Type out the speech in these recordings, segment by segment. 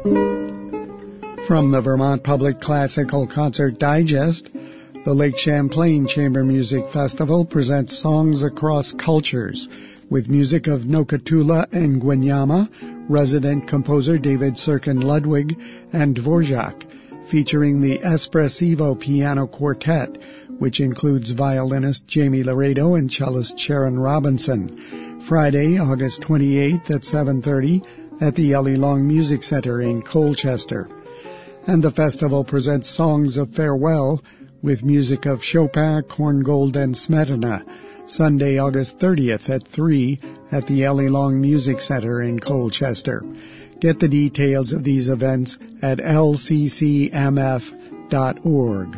From the Vermont Public Classical Concert Digest, the Lake Champlain Chamber Music Festival presents songs across cultures with music of Nokatula and Gwenyama, resident composer David Sirkin Ludwig, and Dvorak, featuring the Espressivo Piano Quartet, which includes violinist Jamie Laredo and cellist Sharon Robinson. Friday, August 28th at 7:30 at the Ellie Long Music Center in Colchester. And the festival presents songs of farewell with music of Chopin, Korngold, and Smetana. Sunday, August 30th at 3 at the Ellie Long Music Center in Colchester. Get the details of these events at lccmf.org.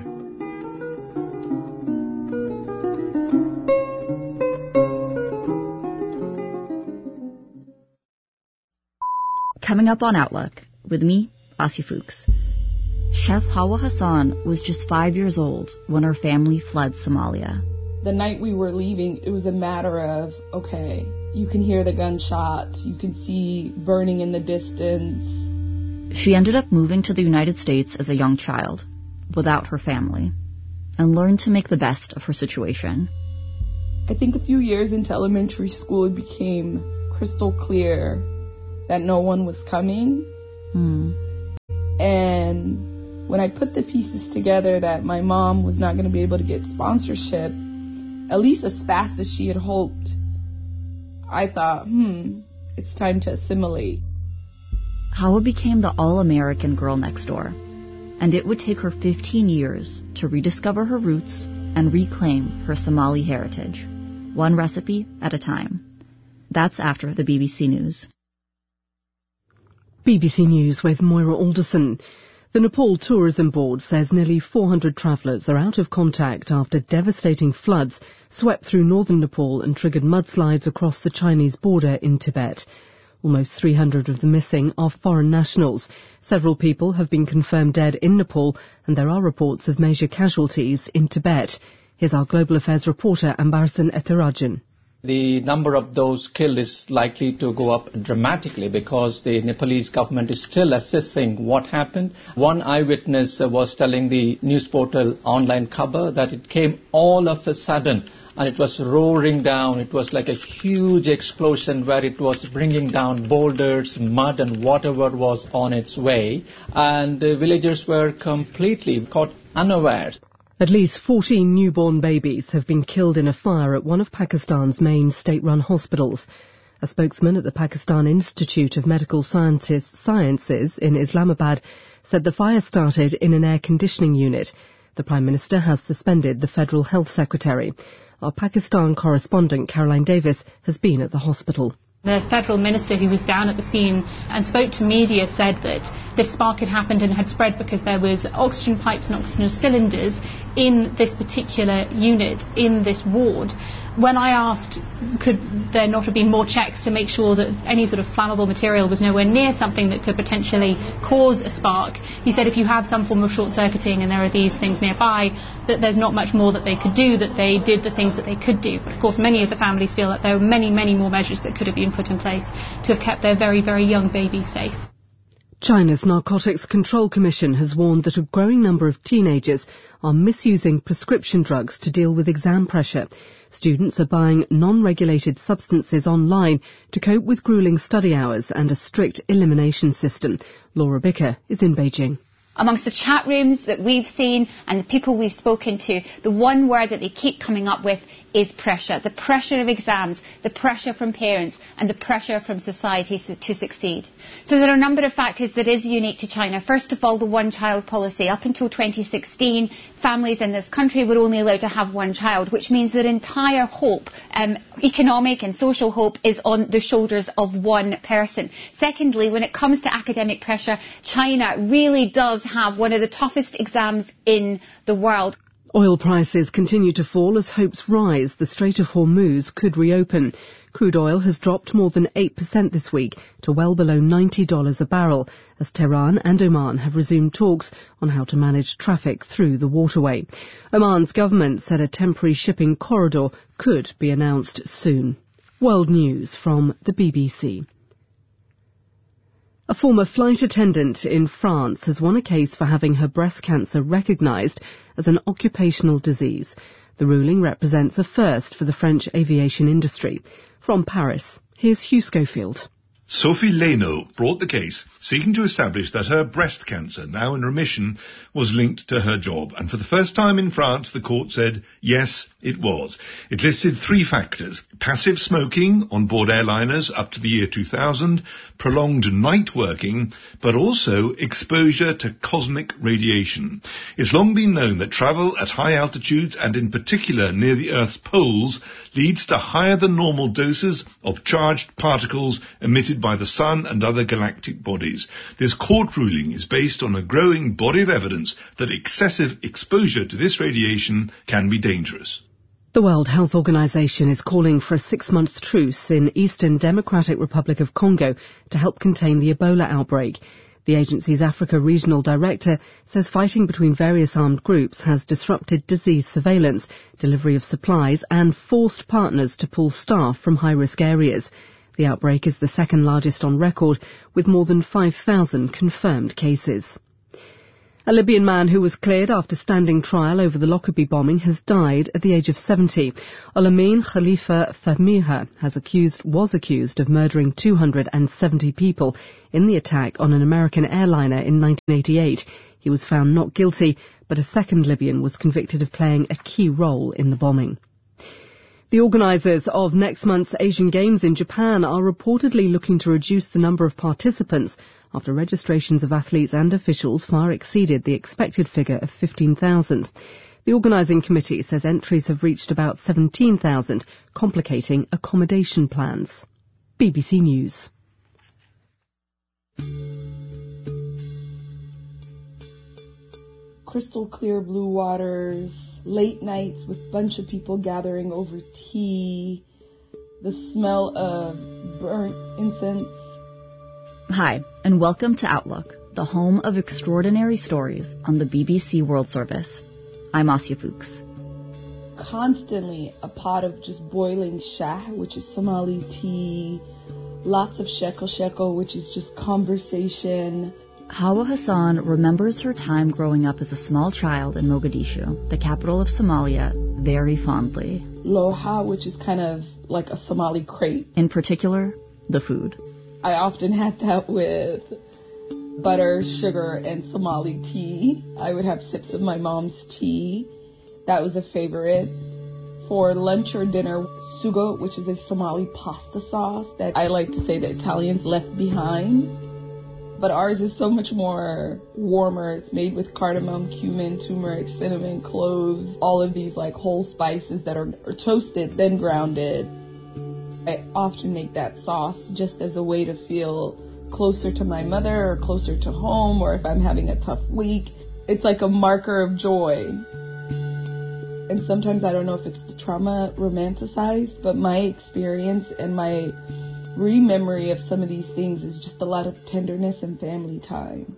Coming up on Outlook, with me, Asi Fuchs. Chef Hawa Hassan was just 5 years old when her family fled Somalia. The night we were leaving, it was a matter of, okay, you can hear the gunshots, you can see burning in the distance. She ended up moving to the United States as a young child, without her family, and learned to make the best of her situation. I think a few years into elementary school, it became crystal clear that no one was coming. And when I put the pieces together that my mom was not going to be able to get sponsorship, at least as fast as she had hoped, I thought, it's time to assimilate. Hawa became the all-American girl next door, and it would take her 15 years to rediscover her roots and reclaim her Somali heritage, one recipe at a time. That's after the BBC News. BBC News with Moira Alderson. The Nepal Tourism Board says nearly 400 travellers are out of contact after devastating floods swept through northern Nepal and triggered mudslides across the Chinese border in Tibet. Almost 300 of the missing are foreign nationals. Several people have been confirmed dead in Nepal, and there are reports of major casualties in Tibet. Here's our Global Affairs reporter, Ambarasan Ethirajan. The number of those killed is likely to go up dramatically because the Nepalese government is still assessing what happened. One eyewitness was telling the news portal Online Khabar that it came all of a sudden and it was roaring down. It was like a huge explosion where it was bringing down boulders, mud and whatever was on its way. And the villagers were completely caught unawares. At least 14 newborn babies have been killed in a fire at one of Pakistan's main state-run hospitals. A spokesman at the Pakistan Institute of Medical Sciences in Islamabad said the fire started in an air conditioning unit. The Prime Minister has suspended the Federal Health Secretary. Our Pakistan correspondent Caroline Davis has been at the hospital. The federal minister who was down at the scene and spoke to media said that this spark had happened and had spread because there was oxygen pipes and oxygen cylinders in this particular unit, in this ward. When I asked, could there not have been more checks to make sure that any sort of flammable material was nowhere near something that could potentially cause a spark, he said if you have some form of short-circuiting and there are these things nearby, that there's not much more that they could do, that they did the things that they could do. But of course, many of the families feel that there were many, many more measures that could have been put in place to have kept their very, very young babies safe. China's Narcotics Control Commission has warned that a growing number of teenagers are misusing prescription drugs to deal with exam pressure. Students are buying non-regulated substances online to cope with gruelling study hours and a strict elimination system. Laura Bicker is in Beijing. Amongst the chat rooms that we've seen and the people we've spoken to, the one word that they keep coming up with is pressure. The pressure of exams, the pressure from parents, and the pressure from society to succeed. So there are a number of factors that is unique to China. First of all, the one-child policy. Up until 2016, families in this country were only allowed to have one child, which means their entire hope, economic and social hope, is on the shoulders of one person. Secondly, when it comes to academic pressure, China really does have one of the toughest exams in the world. Oil prices continue to fall as hopes rise the Strait of Hormuz could reopen. Crude oil has dropped more than 8% this week to well below $90 a barrel as Tehran and Oman have resumed talks on how to manage traffic through the waterway. Oman's government said a temporary shipping corridor could be announced soon. World News from the BBC. A former flight attendant in France has won a case for having her breast cancer recognised as an occupational disease. The ruling represents a first for the French aviation industry. From Paris, here's Hugh Schofield. Sophie Leno brought the case, seeking to establish that her breast cancer, now in remission, was linked to her job. And for the first time in France, the court said, yes, it was. It listed 3 factors: passive smoking on board airliners up to the year 2000, prolonged night working, but also exposure to cosmic radiation. It's long been known that travel at high altitudes, and in particular near the Earth's poles, leads to higher than normal doses of charged particles emitted by the Sun and other galactic bodies. This court ruling is based on a growing body of evidence that excessive exposure to this radiation can be dangerous. The World Health Organization is calling for a 6-month truce in Eastern Democratic Republic of Congo to help contain the Ebola outbreak. The agency's Africa Regional Director says fighting between various armed groups has disrupted disease surveillance, delivery of supplies and forced partners to pull staff from high-risk areas. The outbreak is the second largest on record, with more than 5,000 confirmed cases. A Libyan man who was cleared after standing trial over the Lockerbie bombing has died at the age of 70. Alamin Khalifa Fahmiha was accused of murdering 270 people in the attack on an American airliner in 1988. He was found not guilty, but a second Libyan was convicted of playing a key role in the bombing. The organisers of next month's Asian Games in Japan are reportedly looking to reduce the number of participants after registrations of athletes and officials far exceeded the expected figure of 15,000. The organising committee says entries have reached about 17,000, complicating accommodation plans. BBC News. Crystal clear blue waters, late nights with a bunch of people gathering over tea, the smell of burnt incense. Hi, and welcome to Outlook, the home of extraordinary stories on the BBC World Service. I'm Asya Fuchs. Constantly a pot of just boiling shah, which is Somali tea, lots of shekel, which is just conversation. Hawa Hassan remembers her time growing up as a small child in Mogadishu, the capital of Somalia, very fondly. Loha, which is kind of like a Somali crepe. In particular, the food. I often had that with butter, sugar, and Somali tea. I would have sips of my mom's tea. That was a favorite. For lunch or dinner, sugo, which is a Somali pasta sauce that I like to say the Italians left behind. But ours is so much more warmer. It's made with cardamom, cumin, turmeric, cinnamon, cloves, all of these like whole spices that are toasted, then grounded. I often make that sauce just as a way to feel closer to my mother or closer to home, or if I'm having a tough week. It's like a marker of joy. And sometimes I don't know if it's the trauma romanticized, but my experience and my rememory of some of these things is just a lot of tenderness and family time.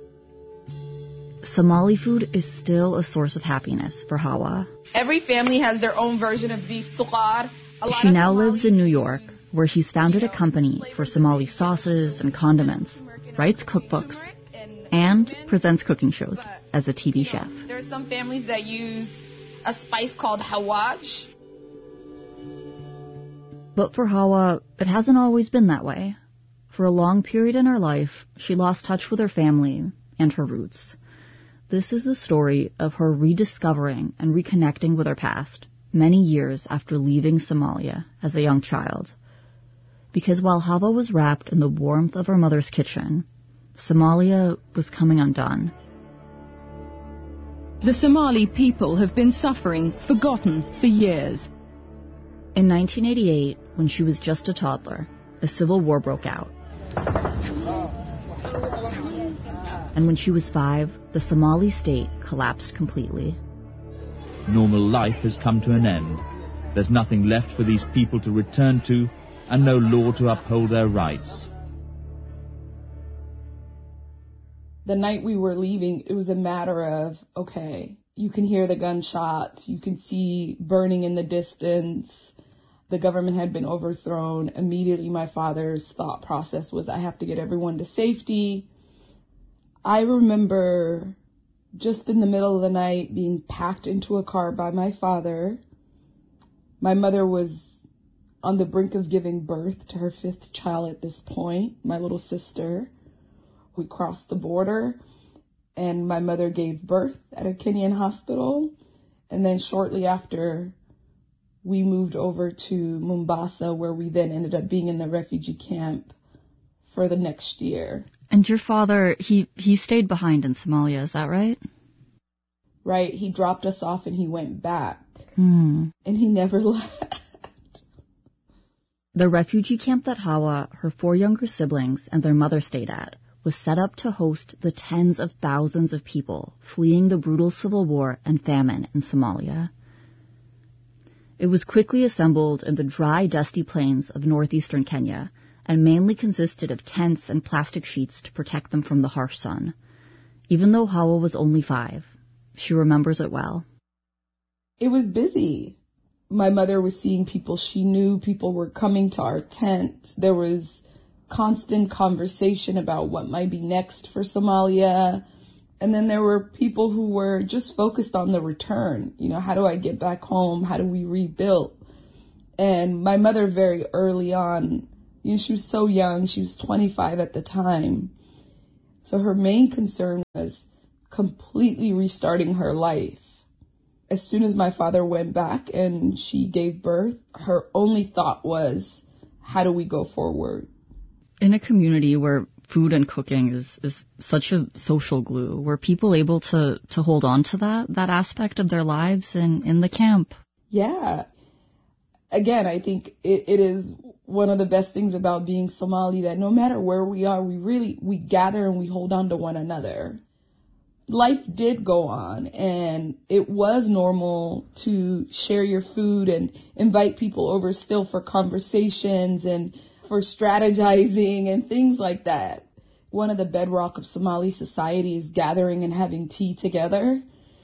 Somali food is still a source of happiness for Hawa. Every family has their own version of beef suqar. She now lives in New York, where she's founded a company for Somali sauces and condiments, writes cookbooks, and presents cooking shows as a TV chef. There are some families that use a spice called hawaj. But for Hawa, it hasn't always been that way. For a long period in her life, she lost touch with her family and her roots. This is the story of her rediscovering and reconnecting with her past, many years after leaving Somalia as a young child. Because while Hawa was wrapped in the warmth of her mother's kitchen, Somalia was coming undone. The Somali people have been suffering, forgotten for years. In 1988, when she was just a toddler, a civil war broke out. And when she was 5, the Somali state collapsed completely. Normal life has come to an end. There's nothing left for these people to return to, and no law to uphold their rights. The night we were leaving, it was a matter of, okay, you can hear the gunshots, you can see burning in the distance. the government had been overthrown, immediately my father's thought process was, I have to get everyone to safety. I remember just in the middle of the night being packed into a car by my father. My mother was on the brink of giving birth to her 5th child at this point, my little sister. We crossed the border, and my mother gave birth at a Kenyan hospital. And then shortly after, we moved over to Mombasa, where we then ended up being in the refugee camp for the next year. And your father, he stayed behind in Somalia, is that right? Right. He dropped us off and he went back. And he never left. The refugee camp that Hawa, her 4 younger siblings, and their mother stayed at was set up to host the tens of thousands of people fleeing the brutal civil war and famine in Somalia. It was quickly assembled in the dry, dusty plains of northeastern Kenya and mainly consisted of tents and plastic sheets to protect them from the harsh sun. Even though Hawa was only 5, she remembers it well. It was busy. My mother was seeing people she knew. People were coming to our tent. There was constant conversation about what might be next for Somalia. And then there were people who were just focused on the return. You know, how do I get back home? How do we rebuild? And my mother very early on, you know, she was so young. She was 25 at the time. So her main concern was completely restarting her life. As soon as my father went back and she gave birth, her only thought was, how do we go forward? In a community where food and cooking is such a social glue, were people able to hold on to that aspect of their lives in the camp? Yeah. Again, I think it is one of the best things about being Somali, that no matter where we are, we gather and we hold on to one another. Life did go on, and it was normal to share your food and invite people over still for conversations and for strategizing and things like that. One of the bedrock of Somali society is gathering and having tea together,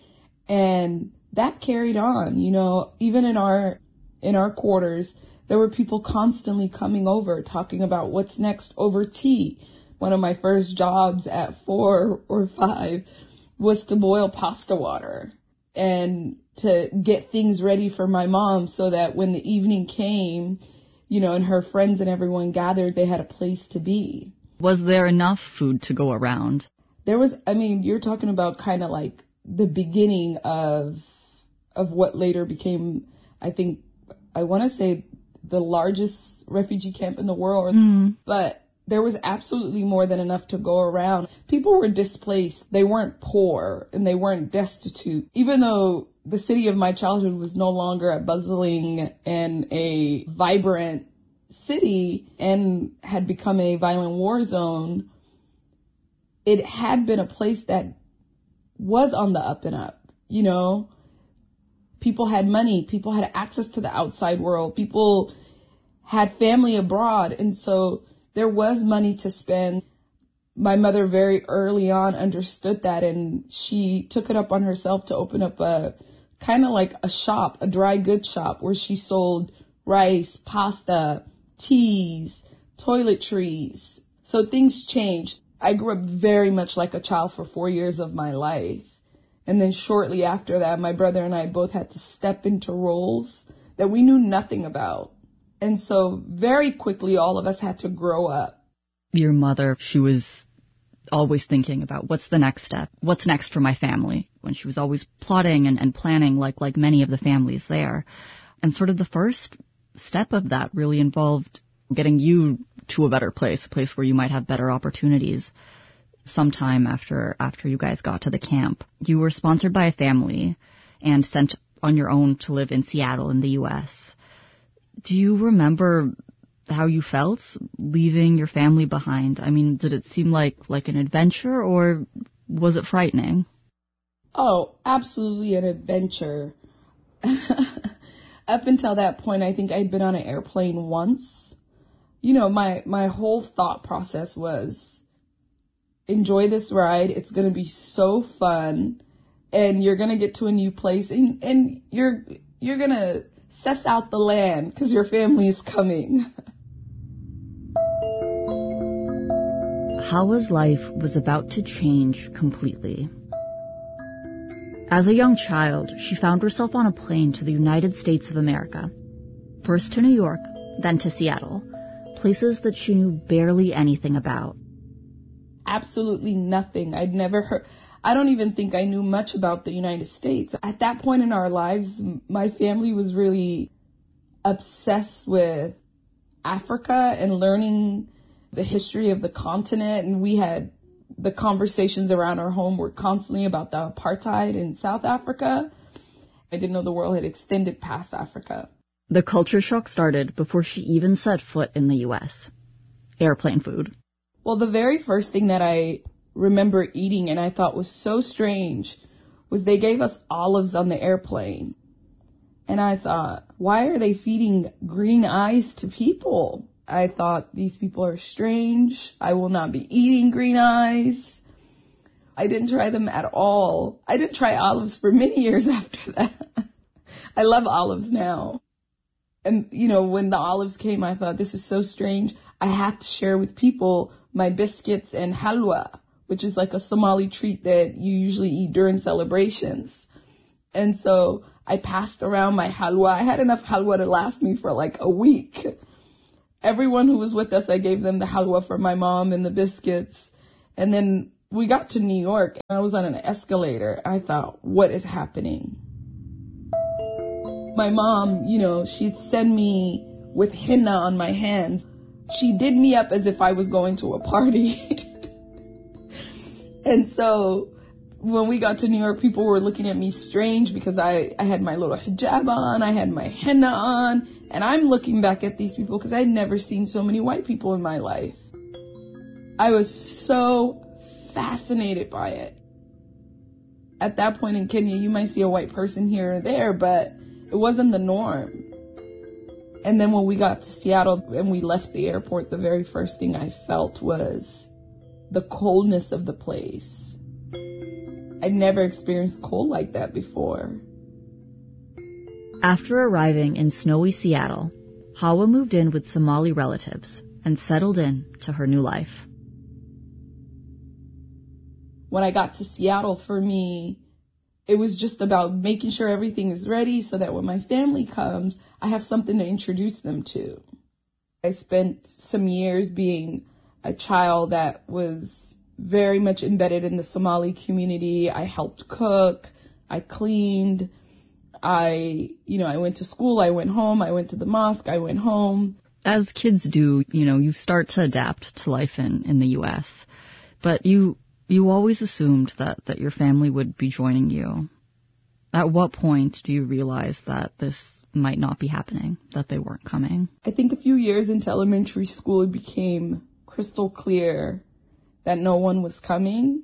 and that carried on. You know, even in our quarters, there were people constantly coming over talking about what's next over tea. One of my first jobs at 4 or 5 was to boil pasta water and to get things ready for my mom so that when the evening came, you know, and her friends and everyone gathered, they had a place to be. Was there enough food to go around? There was, I mean, you're talking about kind of like the beginning of what later became, I think, I want to say the largest refugee camp in the world, but there was absolutely more than enough to go around. People were displaced. They weren't poor and they weren't destitute. Even though the city of my childhood was no longer a bustling and a vibrant city and had become a violent war zone, it had been a place that was on the up and up. You know, people had money. People had access to the outside world. People had family abroad. And so there was money to spend. My mother very early on understood that, and she took it up on herself to open up a kind of like a shop, a dry goods shop, where she sold rice, pasta, teas, toiletries. So things changed. I grew up very much like a child for 4 years of my life. And then shortly after that, my brother and I both had to step into roles that we knew nothing about. And so very quickly, all of us had to grow up. Your mother, she was always thinking about what's the next step, what's next for my family, when she was always plotting and planning like many of the families there. And sort of the first step of that really involved getting you to a better place, a place where you might have better opportunities. Sometime after you guys got to the camp, you were sponsored by a family and sent on your own to live in Seattle in the U.S. Do you remember how you felt leaving your family behind? I mean, did it seem like an adventure, or was it frightening? Oh, absolutely an adventure. Up until that point, I think I'd been on an airplane once. You know, my whole thought process was, enjoy this ride. It's going to be so fun, and you're going to get to a new place, and you're going to suss out the land because your family is coming. Hawa's life was about to change completely. As a young child, she found herself on a plane to the United States of America. First to New York, then to Seattle, places that she knew barely anything about. Absolutely nothing. I'd never heard. I don't even think I knew much about the United States. At that point in our lives, my family was really obsessed with Africa and learning the history of the continent. And we had the conversations around our home were constantly about the apartheid in South Africa. I didn't know the world had extended past Africa. The culture shock started before she even set foot in the U.S. Airplane food. Well, the very first thing that I remember eating and I thought was so strange was they gave us olives on the airplane. And I thought, why are they feeding green eyes to people? I thought, these people are strange. I will not be eating green eyes. I didn't try them at all. I didn't try olives for many years after that. I love olives now. And, you know, when the olives came, I thought, this is so strange. I have to share with people my biscuits and halwa, which is like a Somali treat that you usually eat during celebrations. And so I passed around my halwa. I had enough halwa to last me for like a week. Everyone who was with us, I gave them the halwa for my mom and the biscuits. And then we got to New York and I was on an escalator. I thought, what is happening? My mom, you know, she'd send me with henna on my hands. She did me up as if I was going to a party. And so when we got to New York, people were looking at me strange because I had my little hijab on, I had my henna on, and I'm looking back at these people because I'd never seen so many white people in my life. I was so fascinated by it. At that point in Kenya, you might see a white person here or there, but it wasn't the norm. And then when we got to Seattle and we left the airport, the very first thing I felt was the coldness of the place. I'd never experienced cold like that before. After arriving in snowy Seattle, Hawa moved in with Somali relatives and settled in to her new life. When I got to Seattle, for me, it was just about making sure everything is ready so that when my family comes, I have something to introduce them to. I spent some years being a child that was very much embedded in the Somali community. I helped cook, I cleaned, I went to school, I went home, I went to the mosque, I went home. As kids do, you start to adapt to life in the U.S., but you always assumed that your family would be joining you. At what point do you realize that this might not be happening, that they weren't coming? I think a few years into elementary school, it became crystal clear that no one was coming.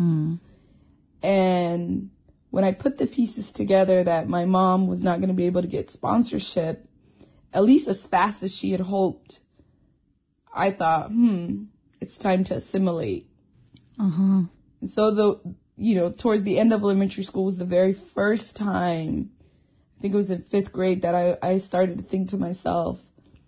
And when I put the pieces together that my mom was not going to be able to get sponsorship, at least as fast as she had hoped, I thought, it's time to assimilate. And so towards the end of elementary school was the very first time, I think it was in 5th grade, that I started to think to myself,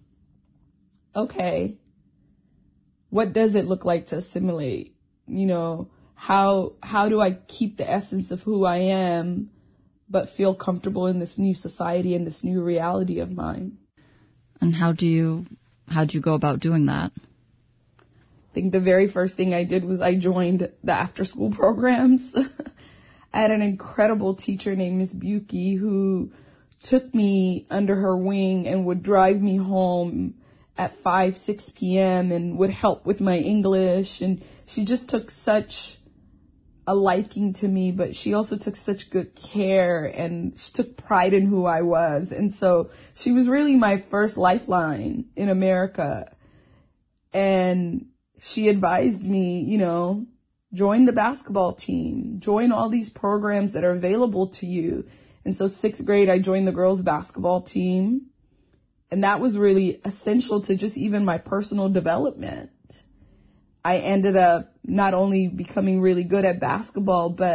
okay, what does it look like to assimilate? How do I keep the essence of who I am, but feel comfortable in this new society and this new reality of mine? And how'd you go about doing that? I think the very first thing I did was I joined the after-school programs. I had an incredible teacher named Miss Buki who took me under her wing and would drive me home at 6 p.m. and would help with my English. And she just took such a liking to me, but she also took such good care and she took pride in who I was. And so she was really my first lifeline in America. And she advised me, join the basketball team, join all these programs that are available to you. And so 6th grade, I joined the girls basketball team. And that was really essential to just even my personal development. I ended up not only becoming really good at basketball, but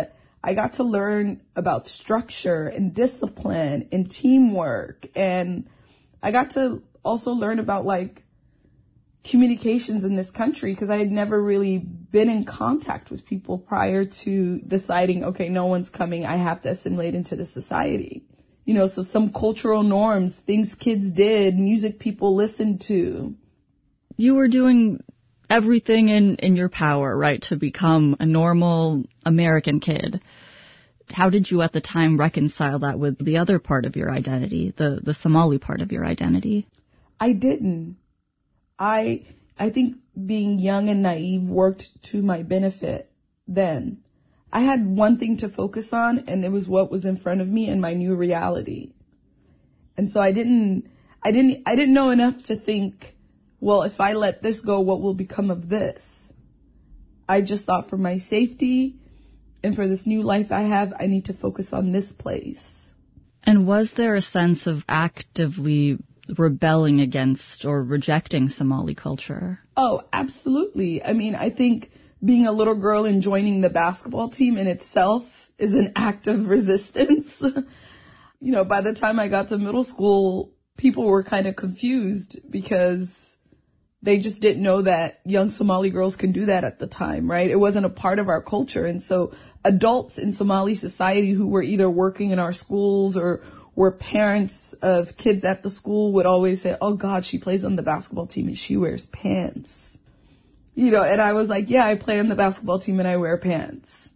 I got to learn about structure and discipline and teamwork. And I got to also learn about like communications in this country because I had never really been in contact with people prior to deciding, okay, no one's coming. I have to assimilate into the society. You know, so some cultural norms, things kids did, music people listened to. You were doing everything in your power, right, to become a normal American kid. How did you at the time reconcile that with the other part of your identity, the Somali part of your identity? I didn't. I think being young and naive worked to my benefit then. I had one thing to focus on, and it was what was in front of me and my new reality. And so I didn't know enough to think, well, if I let this go, what will become of this? I just thought for my safety and for this new life I have, I need to focus on this place. And was there a sense of actively rebelling against or rejecting Somali culture? Oh, absolutely. I mean, I think being a little girl and joining the basketball team in itself is an act of resistance. You know, by the time I got to middle school, people were kind of confused because they just didn't know that young Somali girls can do that at the time, right? It wasn't a part of our culture. And so adults in Somali society who were either working in our schools or were parents of kids at the school would always say, oh God, she plays on the basketball team and she wears pants. You know, and I was like, yeah, I play on the basketball team and I wear pants.